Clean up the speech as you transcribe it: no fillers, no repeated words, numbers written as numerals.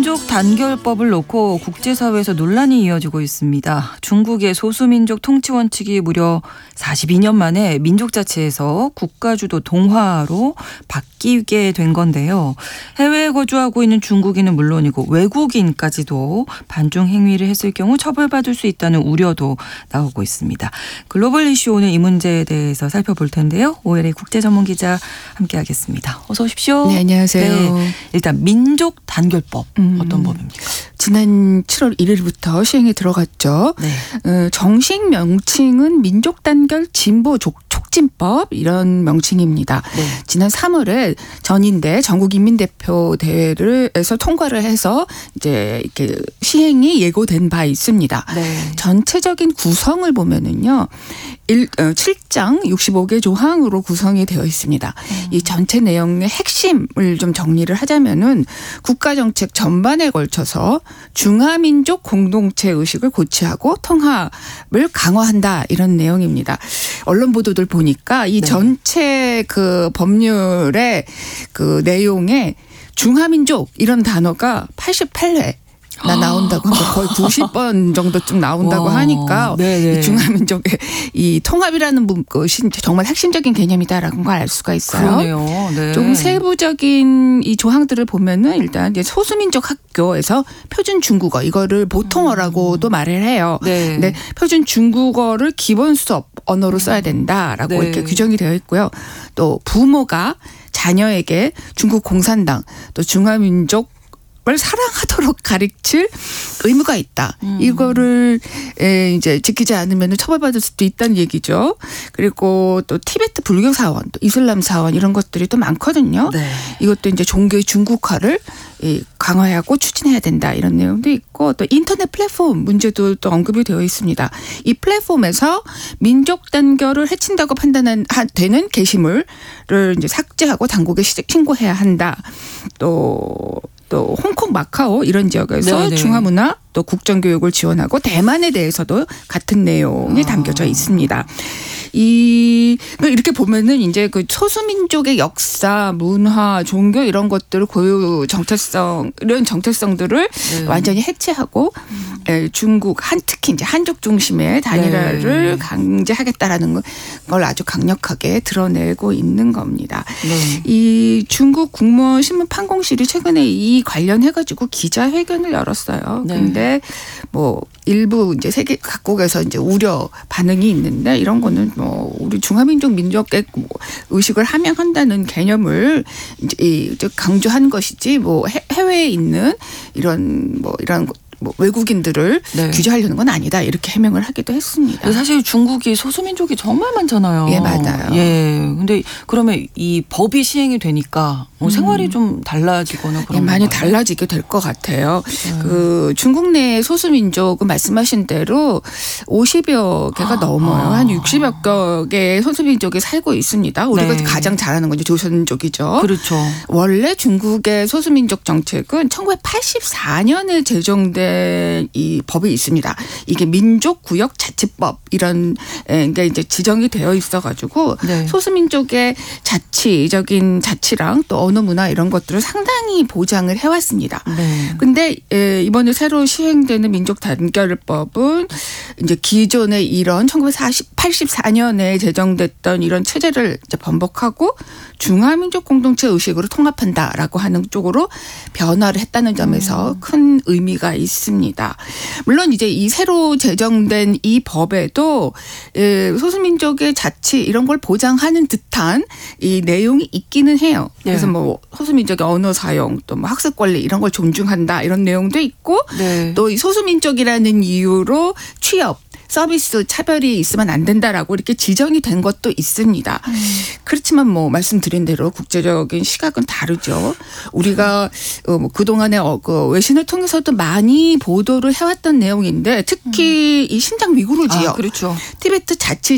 민족 단결법을 놓고 국제사회에서 논란이 이어지고 있습니다. 중국의 소수민족 통치 원칙이 무려 42년 만에 민족자치에서 국가주도 동화로 바뀌게 된 건데요. 해외에 거주하고 있는 중국인은 물론이고 외국인까지도 반중 행위를 했을 경우 처벌받을 수 있다는 우려도 나오고 있습니다. 글로벌 이슈 오늘 이 문제에 대해서 살펴볼 텐데요. OLA 국제전문기자 함께하겠습니다. 어서 오십시오. 네, 안녕하세요. 네, 일단 민족 단결법 어떤 법입니까? 지난 7월 1일부터 시행에 들어갔죠. 네. 정식 명칭은 민족단결 진보 촉진법 이런 명칭입니다. 네. 지난 3월에 전인대 전국인민대표 대회에서 통과를 해서 이제 이렇게 시행이 예고된 바 있습니다. 네. 전체적인 구성을 보면은요. 7장 65개 조항으로 구성이 되어 있습니다. 이 전체 내용의 핵심을 좀 정리를 하자면은 국가정책 전반에 걸쳐서 중화민족 공동체 의식을 고취하고 통합을 강화한다 이런 내용입니다. 언론 보도들 보니까 이 전체 그 법률의 그 내용에 중화민족 이런 단어가 88회 나 나온다고 거의 90번 정도쯤 나온다고 하니까 이 중화민족의 이 통합이라는 것이 정말 핵심적인 개념이다라는 걸 알 수가 있어요. 그러네요. 네. 좀 세부적인 이 조항들을 보면은 일단 이제 소수민족 학교에서 표준 중국어 이거를 보통어라고도 말을 해요. 네. 근데 표준 중국어를 기본 수업 언어로 써야 된다라고 네. 이렇게 규정이 되어 있고요. 또 부모가 자녀에게 중국 공산당 또 중화민족 을 사랑하도록 가르칠 의무가 있다. 이거를 이제 지키지 않으면 처벌받을 수도 있다는 얘기죠. 그리고 또 티베트 불교 사원, 또 이슬람 사원 이런 것들이 또 많거든요. 네. 이것도 이제 종교의 중국화를 강화하고 추진해야 된다 이런 내용도 있고 또 인터넷 플랫폼 문제도 또 언급이 되어 있습니다. 이 플랫폼에서 민족 단결을 해친다고 판단되는 게시물을 이제 삭제하고 당국에 신고해야 한다. 또 홍콩, 마카오 이런 지역에서 네네. 중화문화 또 국정교육을 지원하고 대만에 대해서도 같은 내용이 담겨져 있습니다. 이렇게 보면은 이제 그 소수민족의 역사, 문화, 종교 이런 것들을 고유 정체성 이런 정체성들을 완전히 해체하고 중국 특히 이제 한족 중심의 단일화를 강제하겠다라는 걸 아주 강력하게 드러내고 있는 겁니다. 네. 이 중국 국무원 신문 판공실이 최근에 이 관련해가지고 기자회견을 열었어요. 그런데 뭐 일부 이제 세계 각국에서 이제 우려 반응이 있는데 이런 거는 뭐 우리 중화민족 민족의 의식을 함양한다는 개념을 이제 강조한 것이지 뭐 해외에 있는 이런 외국인들을 규제하려는 건 아니다 이렇게 해명을 하기도 했습니다. 사실 중국이 소수민족이 정말 많잖아요. 예, 맞아요. 예, 근데 그러면 이 법이 시행이 되니까 생활이 좀 달라지거나 그런 많이 건가요? 달라지게 될 것 같아요. 그 중국 내 소수민족은 말씀하신 대로 50여 개가 넘어요. 한 60여 개의 소수민족이 살고 있습니다. 우리가 가장 잘 아는 건 이제 조선족이죠. 그렇죠. 원래 중국의 소수민족 정책은 1984년에 제정된 이 법이 있습니다. 이게 민족구역자치법 이런 게 이제 지정이 되어 있어가지고 소수민족의 자치적인 자치랑 또 언어 문화 이런 것들을 상당히 보장을 해왔습니다. 근데 이번에 새로 시행되는 민족단결법은 이제 기존의 이런 1984년에 제정됐던 이런 체제를 이제 번복하고 중화민족 공동체 의식으로 통합한다라고 하는 쪽으로 변화를 했다는 점에서 큰 의미가 있습니다. 물론 이제 이 새로 제정된 이 법에도 소수민족의 자치 이런 걸 보장하는 듯한 이 내용이 있기는 해요. 그래서 뭐 소수민족의 언어 사용 또 뭐 학습 권리 이런 걸 존중한다 이런 내용도 있고 또 이 소수민족이라는 이유로 취업 서비스 차별이 있으면 안 된다라고 이렇게 지정이 된 것도 있습니다. 그렇지만 뭐 말씀드린 대로 국제적인 시각은 다르죠. 우리가 그동안에 그 외신을 통해서도 많이 보도를 해왔던 내용인데 특히 이 신장 위구르 지역, 그렇죠. 티베트 자치